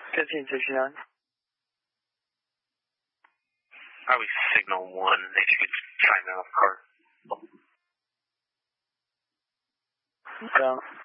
1569. Probably signal 1, if you could sign off car. Yeah.